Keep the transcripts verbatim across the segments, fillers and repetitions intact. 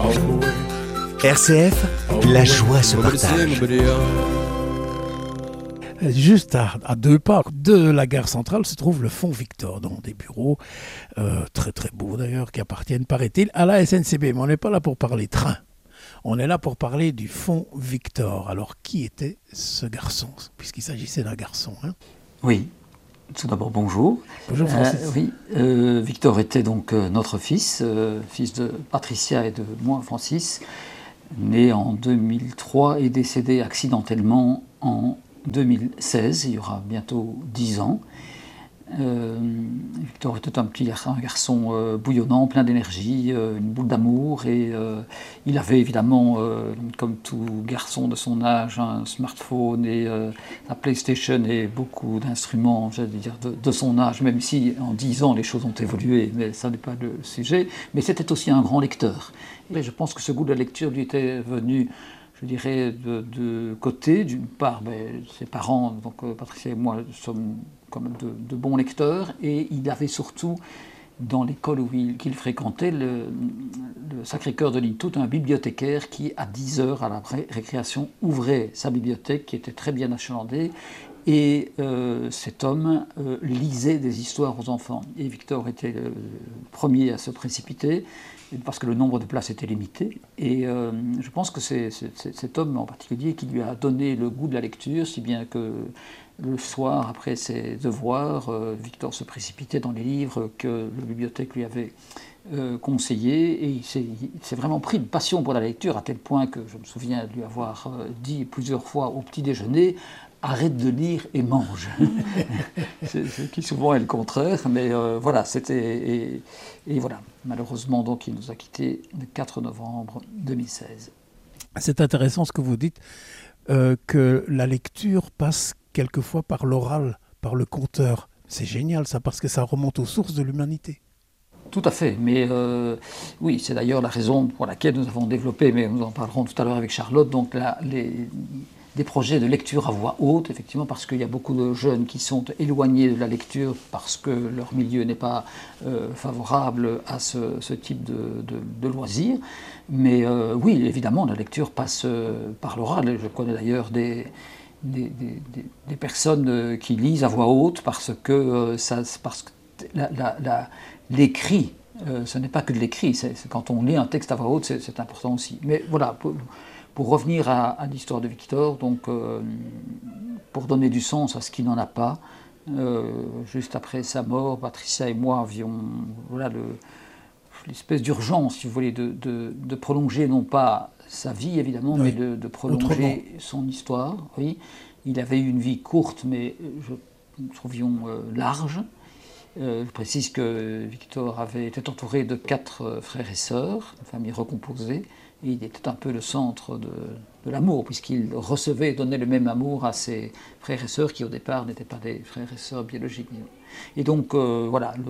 R C F, la joie se partage. Juste à, à deux pas de la gare centrale se trouve le Fonds Victor, dont des bureaux euh, très très beaux d'ailleurs, qui appartiennent, paraît-il, à la S N C B. Mais on n'est pas là pour parler train. On est là pour parler du Fonds Victor. Alors, qui était ce garçon, puisqu'il s'agissait d'un garçon, hein? Oui. Tout d'abord, bonjour. Bonjour Francis. Euh, oui, euh, Victor était donc euh, notre fils, euh, fils de Patricia et de moi, Francis, né en deux mille trois et décédé accidentellement en deux mille seize, il y aura bientôt dix ans. Euh, Victor était un petit garçon, un garçon euh, bouillonnant, plein d'énergie, euh, une boule d'amour, et euh, il avait évidemment, euh, comme tout garçon de son âge, un smartphone et euh, la PlayStation et beaucoup d'instruments, j'allais dire, de, de son âge, même si en dix ans les choses ont évolué, mais ça n'est pas le sujet. Mais c'était aussi un grand lecteur. Et je pense que ce goût de la lecture lui était venu, je dirais, de, de côté. D'une part, ben, ses parents, donc euh, Patricia et moi, sommes comme de, de bons lecteurs, et il avait surtout, dans l'école où il, qu'il fréquentait, le, le Sacré-Cœur de Lille, tout un bibliothécaire qui, à dix heures à la ré- récréation, ouvrait sa bibliothèque, qui était très bien achalandée, et euh, cet homme euh, lisait des histoires aux enfants. Et Victor était le premier à se précipiter, parce que le nombre de places était limité. Et euh, je pense que c'est, c'est, c'est cet homme en particulier qui lui a donné le goût de la lecture, si bien que le soir, après ses devoirs, euh, Victor se précipitait dans les livres que la bibliothèque lui avait euh, conseillés, et il s'est, il s'est vraiment pris une passion pour la lecture, à tel point que je me souviens de lui avoir euh, dit plusieurs fois au petit déjeuner: arrête de lire et mange. c'est, c'est qui souvent est le contraire, mais euh, voilà, c'était... Et, et voilà, malheureusement, donc, il nous a quittés le quatre novembre deux mille seize. C'est intéressant ce que vous dites, euh, que la lecture passe quelquefois par l'oral, par le conteur. C'est génial ça, parce que ça remonte aux sources de l'humanité. Tout à fait, mais euh, oui, c'est d'ailleurs la raison pour laquelle nous avons développé, mais nous en parlerons tout à l'heure avec Charlotte, donc la, les, des projets de lecture à voix haute, effectivement, parce qu'il y a beaucoup de jeunes qui sont éloignés de la lecture parce que leur milieu n'est pas euh, favorable à ce, ce type de, de, de loisirs. Mais euh, oui, évidemment, la lecture passe euh, par l'oral. Je connais d'ailleurs des... Des, des, des personnes qui lisent à voix haute parce que, euh, ça, parce que la, la, la, l'écrit, euh, ce n'est pas que de l'écrit, c'est, c'est quand on lit un texte à voix haute, c'est, c'est important aussi. Mais voilà, pour, pour revenir à, à l'histoire de Victor, donc, euh, pour donner du sens à ce qui n'en a pas, euh, juste après sa mort, Patricia et moi avions voilà, le, l'espèce d'urgence, si vous voulez, de, de, de prolonger non pas sa vie évidemment, oui, mais de, de prolonger autrement son histoire. Oui, il avait eu une vie courte, mais je, nous trouvions euh, large. Euh, je précise que Victor avait été entouré de quatre euh, frères et sœurs, une famille recomposée, et il était un peu le centre de, de l'amour, puisqu'il recevait et donnait le même amour à ses frères et sœurs qui au départ n'étaient pas des frères et sœurs biologiques. Et donc euh, voilà, le,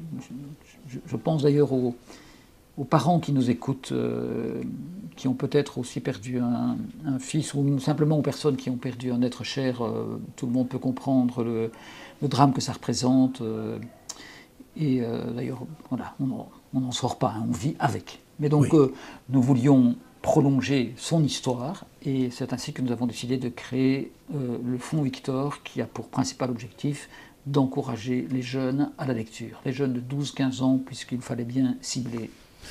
je, je pense d'ailleurs aux aux parents qui nous écoutent, euh, qui ont peut-être aussi perdu un, un fils, ou simplement aux personnes qui ont perdu un être cher, euh, tout le monde peut comprendre le, le drame que ça représente. Euh, et euh, d'ailleurs, voilà, on n'en sort pas, hein, on vit avec. Mais donc, oui, euh, nous voulions prolonger son histoire, et c'est ainsi que nous avons décidé de créer euh, le Fonds Victor, qui a pour principal objectif d'encourager les jeunes à la lecture. Les jeunes de douze à quinze ans, puisqu'il fallait bien cibler.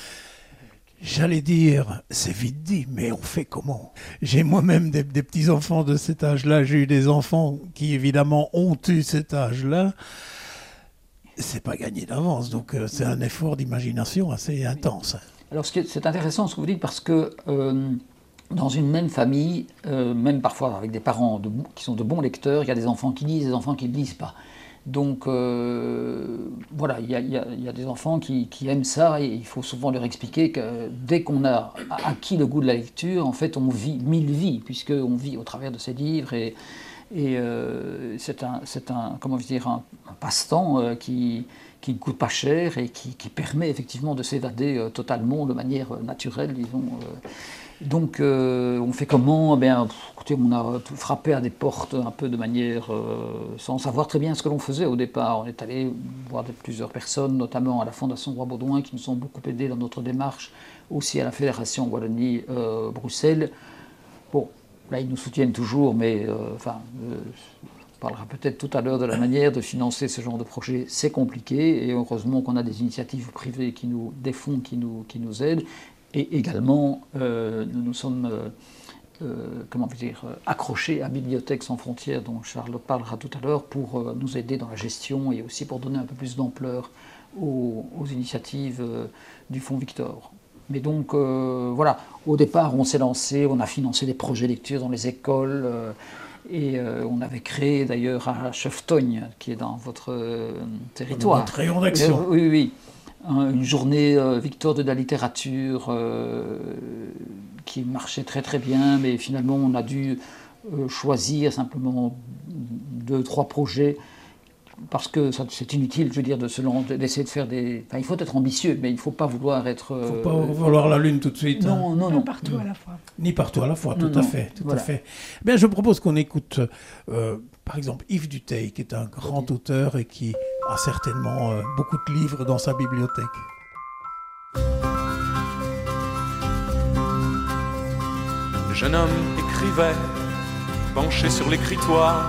J'allais dire, c'est vite dit, mais on fait comment? J'ai moi-même des, des petits-enfants de cet âge-là, j'ai eu des enfants qui évidemment ont eu cet âge-là. C'est pas gagné d'avance, donc euh, c'est un effort d'imagination assez intense. Alors c'est, c'est intéressant ce que vous dites, parce que euh, dans une même famille, euh, même parfois avec des parents de, qui sont de bons lecteurs, il y a des enfants qui lisent, des enfants qui ne lisent pas. Donc euh, voilà, il y, y, y a des enfants qui, qui aiment ça, et il faut souvent leur expliquer que dès qu'on a acquis le goût de la lecture, en fait on vit mille vies, puisqu'on vit au travers de ces livres, et, et euh, c'est, un, c'est un, comment dire, un, un passe-temps euh, qui, qui ne coûte pas cher et qui, qui permet effectivement de s'évader euh, totalement de manière naturelle, disons. Euh, Donc, euh, on fait comment? Eh bien, pff, écoutez, on a frappé à des portes un peu de manière euh, sans savoir très bien ce que l'on faisait au départ. On est allé voir de, plusieurs personnes, notamment à la Fondation Roi Baudouin, qui nous ont beaucoup aidés dans notre démarche, aussi à la Fédération Wallonie-Bruxelles. Euh, bon, là, ils nous soutiennent toujours, mais euh, enfin, euh, on parlera peut-être tout à l'heure de la manière de financer ce genre de projet. C'est compliqué, et heureusement qu'on a des initiatives privées, qui nous, des fonds qui nous, qui nous aident. Et également, euh, nous nous sommes euh, euh, comment dire, accrochés à Bibliothèques sans frontières, dont Charles parlera tout à l'heure, pour euh, nous aider dans la gestion et aussi pour donner un peu plus d'ampleur aux, aux initiatives euh, du Fonds Victor. Mais donc, euh, voilà, au départ, on s'est lancé, on a financé des projets lecture dans les écoles, euh, et euh, on avait créé d'ailleurs à Cheftogne, qui est dans votre euh, territoire. Notre rayon d'action. Euh, oui, oui, oui. Une journée euh, Victor de la littérature euh, qui marchait très très bien, mais finalement on a dû euh, choisir simplement deux, trois projets, parce que ça, c'est inutile, je veux dire, de se lancer, d'essayer de faire des... Enfin, il faut être ambitieux, mais il ne faut pas vouloir être... Il ne faut pas vouloir la lune tout de suite. Non, hein. non, non. Partout à la fois. Ni partout à la fois, Non, tout à non. fait. Tout Voilà. à fait. Bien, je propose qu'on écoute, euh, par exemple, Yves Duteil, qui est un grand auteur et qui a certainement euh, beaucoup de livres dans sa bibliothèque. Le jeune homme écrivait, penché sur l'écritoire.